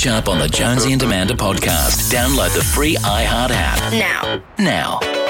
Catch up on the Jonesy and Amanda podcast. Download the free iHeart app. Now.